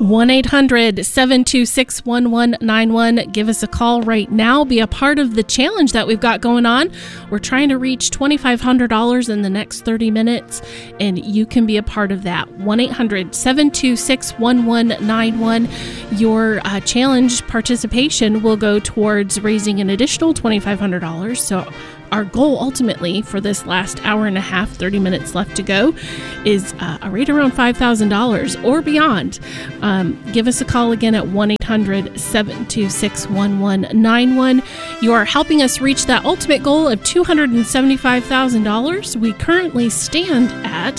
1-800-726-1191. Give us a call right now. Be a part of the challenge that we've got going on. We're trying to reach $2,500 in the next 30 minutes, and you can be a part of that. 1-800-726-1191. Your challenge participation will go towards raising an additional $2,500. So our goal ultimately for this last hour and a half, 30 minutes left to go, is right around $5,000 or beyond. Give us a call again at 1-800-726-1191. You are helping us reach that ultimate goal of $275,000. We currently stand at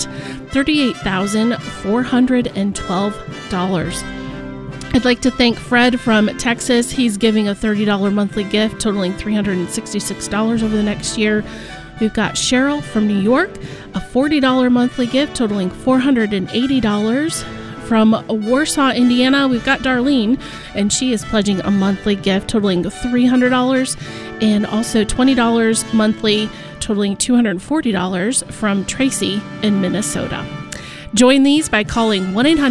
$38,412. I'd like to thank Fred from Texas. He's giving a $30 monthly gift totaling $366 over the next year. We've got Cheryl from New York, a $40 monthly gift totaling $480. From Warsaw, Indiana, we've got Darlene, and she is pledging a monthly gift totaling $300, and also $20 monthly totaling $240 from Tracy in Minnesota. Join these by calling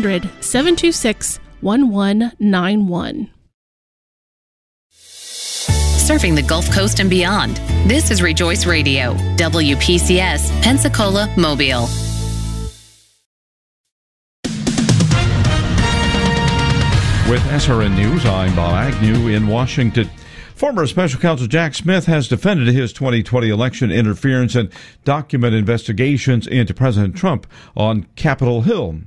1-800-726-1191. Surfing the Gulf Coast and beyond. This is Rejoice Radio, WPCS, Pensacola, Mobile. With SRN News, I'm Bob Agnew in Washington. Former Special Counsel Jack Smith has defended his 2020 election interference and document investigations into President Trump on Capitol Hill.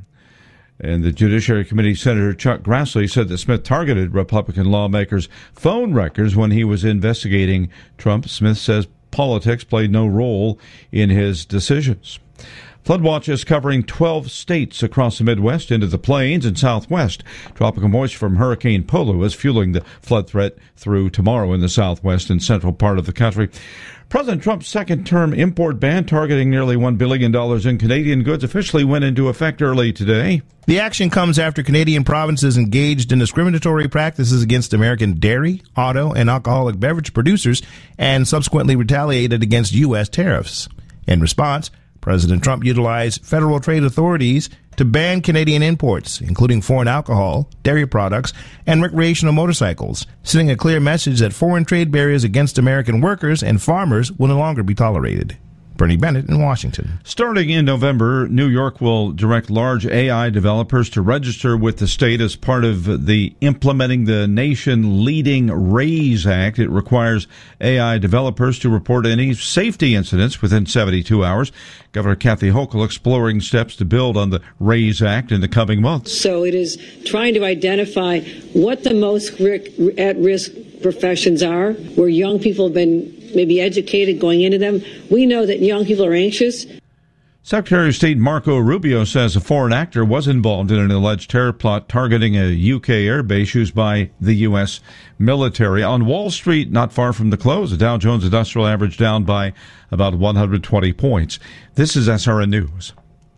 And the Judiciary Committee Senator Chuck Grassley said that Smith targeted Republican lawmakers' phone records when he was investigating Trump. Smith says politics played no role in his decisions. Flood watch is covering 12 states across the Midwest into the plains and Southwest. Tropical moisture from Hurricane Polo is fueling the flood threat through tomorrow in the Southwest and central part of the country. President Trump's second-term import ban targeting nearly $1 billion in Canadian goods officially went into effect early today. The action comes after Canadian provinces engaged in discriminatory practices against American dairy, auto, and alcoholic beverage producers and subsequently retaliated against U.S. tariffs. In response, President Trump utilized federal trade authorities to ban Canadian imports, including foreign alcohol, dairy products, and recreational motorcycles, sending a clear message that foreign trade barriers against American workers and farmers will no longer be tolerated. Bernie Bennett in Washington. Starting in November, New York will direct large AI developers to register with the state as part of the implementing the nation-leading RAISE Act. It requires AI developers to report any safety incidents within 72 hours. Governor Kathy Hochul exploring steps to build on the RAISE Act in the coming months. So it is trying to identify what the most at-risk professions are, where young people have been maybe educated going into them. We know that young people are anxious. Secretary of State Marco Rubio says a foreign actor was involved in an alleged terror plot targeting a UK airbase used by the U.S. military. On Wall Street, not far from the close, the Dow Jones Industrial Average down by about 120 points. This is SRN News.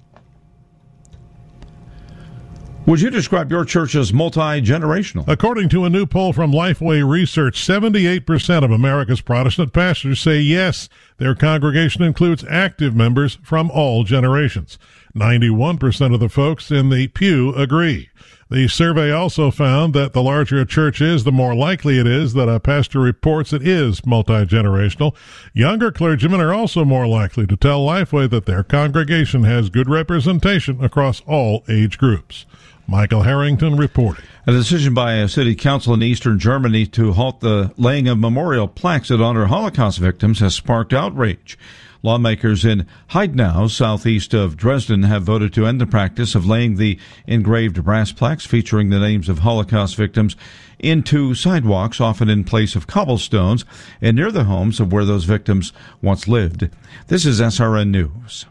Would you describe your church as multi-generational? According to a new poll from Lifeway Research, 78% of America's Protestant pastors say yes, their congregation includes active members from all generations. 91% of the folks in the pew agree. The survey also found that the larger a church is, the more likely it is that a pastor reports it is multi-generational. Younger clergymen are also more likely to tell Lifeway that their congregation has good representation across all age groups. Michael Harrington reporting. A decision by a city council in eastern Germany to halt the laying of memorial plaques that honor Holocaust victims has sparked outrage. Lawmakers in Heidenau, southeast of Dresden, have voted to end the practice of laying the engraved brass plaques featuring the names of Holocaust victims into sidewalks, often in place of cobblestones, and near the homes of where those victims once lived. This is SRN News.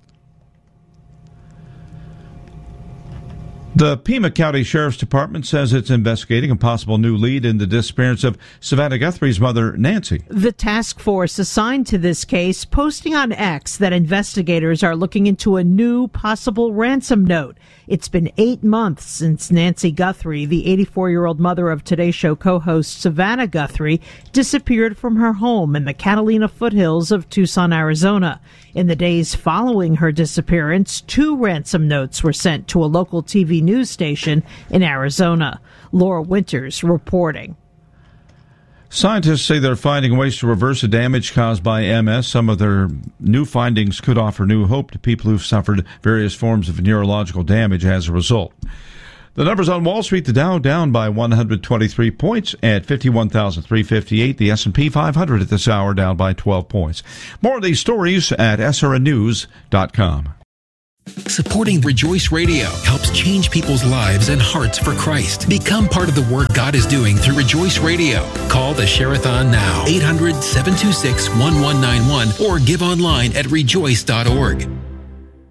The Pima County Sheriff's Department says it's investigating a possible new lead in the disappearance of Savannah Guthrie's mother, Nancy. The task force assigned to this case posting on X that investigators are looking into a new possible ransom note. It's been 8 months since Nancy Guthrie, the 84-year-old mother of Today Show co-host Savannah Guthrie, disappeared from her home in the Catalina foothills of Tucson, Arizona. In the days following her disappearance, 2 ransom notes were sent to a local TV news station in Arizona. Laura Winters reporting. Scientists say they're finding ways to reverse the damage caused by MS. Some of their new findings could offer new hope to people who've suffered various forms of neurological damage as a result. The numbers on Wall Street: the Dow down by 123 points at 51,358. The S&P 500 at this hour down by 12 points. More of these stories at srnnews.com. Supporting Rejoice Radio helps change people's lives and hearts for Christ. Become part of the work God is doing through Rejoice Radio. Call the Share-a-thon now, 800-726-1191, or give online at rejoice.org.